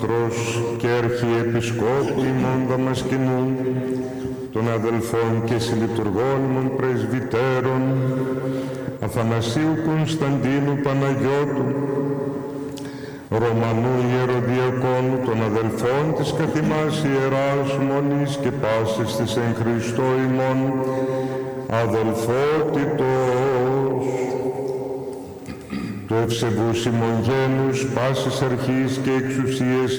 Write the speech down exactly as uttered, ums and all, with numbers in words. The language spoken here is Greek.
και αρχιεπισκόπη ημών Δαμασκηνού, των αδελφών και συλλειτουργών ημών πρεσβυτέρων, Αθανασίου Κωνσταντίνου Παναγιώτου, Ρωμανού Ιεροδιακόνου, των αδελφών της καθημάς ιεράς μονής και πάσης της εν Χριστώ ημών αδελφότητος, του ευσεβούς ημών γένους, πάσης αρχής και εξουσίες